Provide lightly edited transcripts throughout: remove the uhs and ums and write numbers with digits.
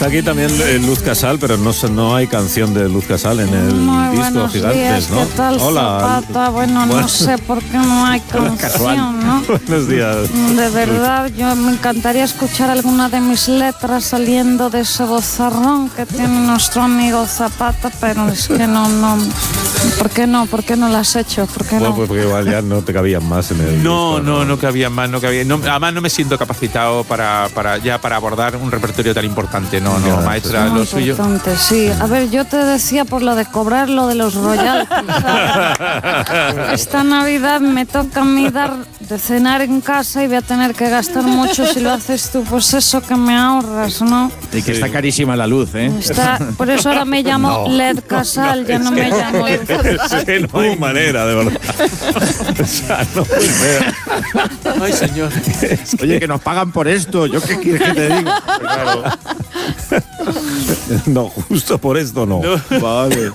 Está aquí también Luz Casal, pero no hay canción de Luz Casal en el Muy disco buenos Gigantes, días, ¿no? ¿qué tal, Hola. Zapata? Bueno, no sé por qué no hay canción, ¿no? Buenos días. De verdad, yo me encantaría escuchar alguna de mis letras saliendo de ese vozarrón que tiene nuestro amigo Zapata, pero es que no. ¿Por qué no? ¿Por qué no lo has hecho? ¿Por qué no? Bueno, pues porque igual ya no te cabían más en el disco, No cabía más, además no me siento capacitado para abordar un repertorio tan importante. No, maestra, Muy lo suyo. importante, sí. A ver, yo te decía por lo de cobrar lo de los royalties, ¿sabes? Esta Navidad me toca a mí dar de cenar en casa y voy a tener que gastar mucho si lo haces tú, pues eso que me ahorras, ¿no? Y que está carísima la luz, ¿eh? Por eso ahora me llamo LED Casal, ya no me llamo LED Casal. Es que no hay manera, de verdad. O sea, no puede ser. Ay, señor. Oye, que nos pagan por esto. ¿Yo qué quieres que te diga? Claro. No, justo por esto no. Vale.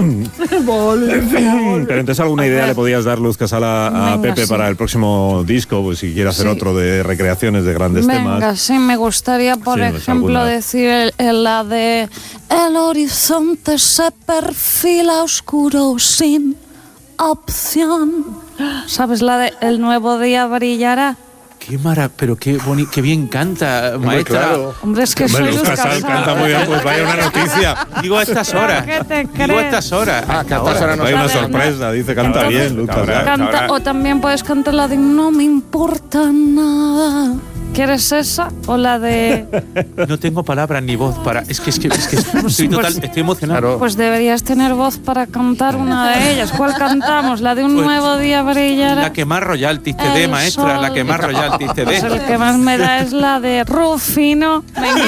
Pero entonces alguna idea le podías dar, Luz Casal, a Venga, Pepe sí. para el próximo disco, pues si quiere hacer otro de recreaciones de grandes temas. Venga, sí, me gustaría, por Sí, pues, ejemplo, alguna. decir la de el horizonte se perfila oscuro sin opción. ¿Sabes la de el nuevo día brillará? Pero qué bien canta, maestra. Claro. Hombre, es que Hombre, soy Luz Casal canta muy bien, pues vaya una noticia. Digo a estas horas. ¿Qué te Digo a crees? estas horas. Que a estas horas no Vaya una sabe, sorpresa, dice canta bien, Luz Casal. Canta, o también puedes cantar la de no me importa nada. ¿Quieres esa? O la de... No tengo palabras ni voz para... Es que estoy emocionado. Claro. Pues deberías tener voz para cantar una de ellas. ¿Cuál cantamos? ¿La de un nuevo día brillará? La que más royalties te dé, El maestra. sol. La que más royalties te Pues dé. el que más me da es la de Rufino.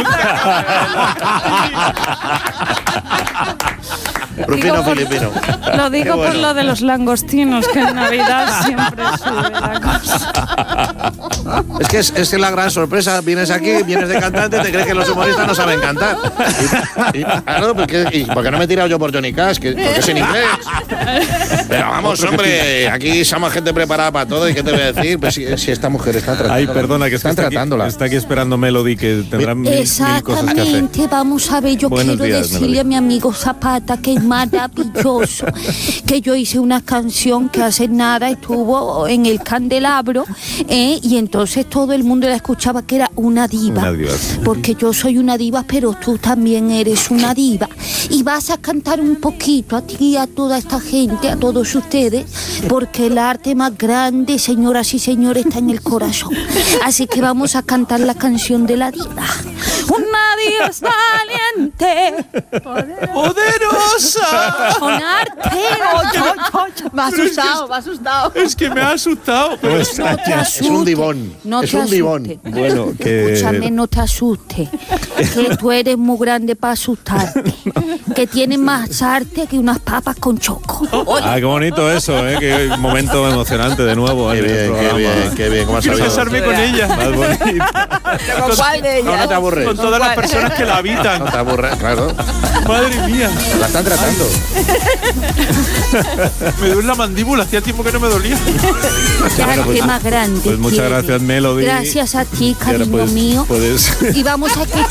Rufino filipino. Lo digo por lo de los langostinos, que en Navidad siempre sube la cosa. Es que es la gran sorpresa. Vienes aquí, vienes de cantante, te crees que los humoristas no saben cantar. Claro, ¿por qué no me he tirado yo por Johnny Cash? Porque es en inglés. Pero vamos, hombre, aquí somos gente preparada para todo. ¿Y qué te voy a decir? Pues si esta mujer está tratando. Ay, perdona, que están está aquí, tratándola. está aquí esperando Melody, que tendrá mil cosas que hacer. Exactamente, vamos a ver, yo Buenos quiero días, decirle Melody. a mi amigo Zapata que es maravilloso, que yo hice una canción que hace nada estuvo en el Candelabro, y entonces todo el mundo la escuchaba que era una diva, Una diva, sí. porque yo soy una diva, pero tú también eres una diva, y vas a cantar un poquito a ti y a toda esta gente, a todos ustedes, porque el arte más grande, señoras y señores, está en el corazón, así que vamos a cantar la canción de la diva. Una diva es valiente, ¡Poderosa! con arte. Me ha asustado. Es que me ha asustado. No te asustes. Es un divón. No Es te un divón. asustes. Bueno, que... Escúchame, no te asustes, que tú eres muy grande para asustarte, que tienes más arte que unas papas con choco. Ah, qué bonito eso, qué momento emocionante de nuevo. Qué en el bien, programa. qué bien, qué bien. ¿Cómo has Quiero sabido? casarme con ella. Más bonito. ¿Con cuál de ellas? No te aburres. Con todas las personas que la habitan. No te aburres, claro. Madre mía. La están tratando. Me duele la mandíbula. Hacía tiempo que no me dolía. Qué arte más grande. Pues muchas tienes. gracias, Melody. Gracias a ti, Y ahora cariño mío. puedes Y vamos a escuchar